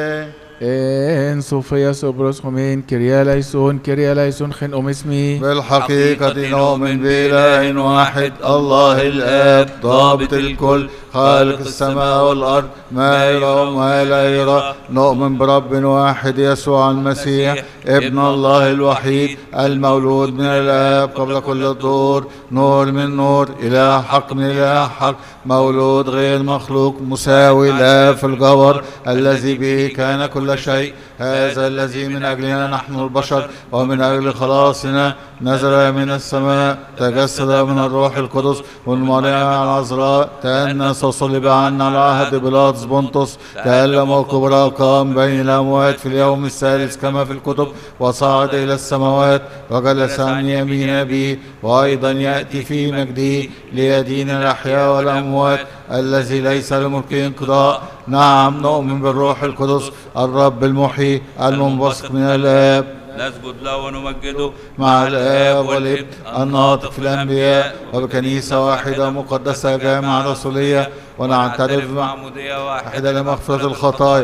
En Sofia Sobros Homin, Kyria Laison, Gen اسمي. بالحقيقة نؤمن بإله واحد الله الآب ضابط الكل خالق السماء والأرض ما يرى وما لا يرى. نؤمن برب واحد يسوع المسيح ابن الله الوحيد المولود من الآب قبل كل الظهور، نور من نور، إله حق من إله حق، مولود غير مخلوق، مساوي الآب في الجوهر، الذي به كان كل شيء. هذا الذي من أجلنا نحن البشر ومن أجل خلاصنا نزل من السماء، تجسد من الروح القدس والمريم العذراء، تأنس وصلب عنا على عهد بيلاطس بنطس، تألم وكبر قام بين الأموات في اليوم الثالث كما في الكتب، وصعد إلى السماوات وجلس عن يمين أبيه، وأيضا يأتي في مجده ليدين الأحياء والأموات، الذي ليس لملكه انقضاء. نعم نؤمن بالروح القدس الرب المحيي المنبثق من الآب، نسجد له ونمجده مع الآب والابن الناطق في الأنبياء، وبكنيسة واحدة مقدسة جامعة رسولية، ونعترف معمودية واحدة لمغفرة الخطايا.